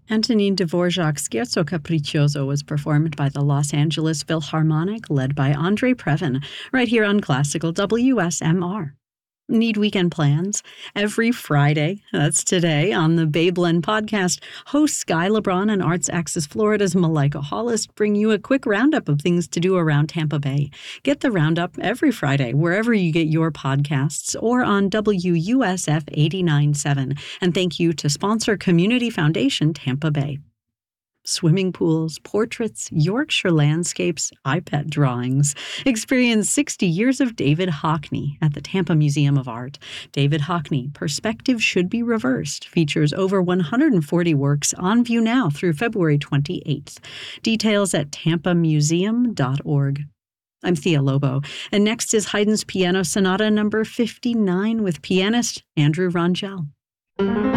Antonin Dvorak's Scherzo Capriccioso was performed by the Los Angeles Philharmonic, led by Andre Previn, right here on Classical WSMR. Need weekend plans? Every Friday, that's today, on the Babeland podcast, hosts Sky LeBron and Arts Axis Florida's Malika Hollis bring you a quick roundup of things to do around Tampa Bay. Get the roundup every Friday, wherever you get your podcasts, or on WUSF 89.7. And thank you to sponsor Community Foundation Tampa Bay. Swimming pools, portraits, Yorkshire landscapes, iPad drawings. Experience 60 years of David Hockney at the Tampa Museum of Art. David Hockney, Perspective Should Be Reversed, features over 140 works on view now through February 28th. Details at tampamuseum.org. I'm Thea Lobo, and next is Haydn's Piano Sonata No. 59 with pianist Andrew Rangel.